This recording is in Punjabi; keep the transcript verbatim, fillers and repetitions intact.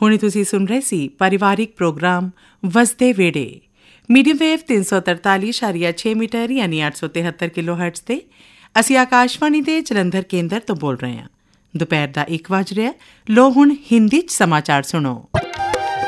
ਹੁਣੇ ਤੁਸੀਂ ਸੁਣ ਰਹੇ ਸੀ ਪਰਿਵਾਰਿਕ ਪ੍ਰੋਗਰਾਮ ਵਸਦੇ ਵੇੜੇ ਮੀਡੀਅਮ ਵੇਵ ਤਿੰਨ ਸੌ ਤਰਤਾਲੀ ਇਸ਼ਾਰੀਆ ਛੇ ਮੀਟਰ ਯਾਨੀ ਅੱਠ ਸੌ ਤਿਹੱਤਰ ਕਿਲੋ ਹਰਟਜ਼ ਤੇ। ਅਸੀਂ ਆਕਾਸ਼ਵਾਣੀ ਦੇ ਜਲੰਧਰ ਕੇਂਦਰ ਤੋਂ ਬੋਲ ਰਹੇ ਹਾਂ। ਦੁਪਹਿਰ ਦਾ ਇੱਕ ਵੱਜ ਰਿਹਾ। ਲੋ ਹੁਣ ਹਿੰਦੀ 'ਚ ਸਮਾਚਾਰ ਸੁਣੋ।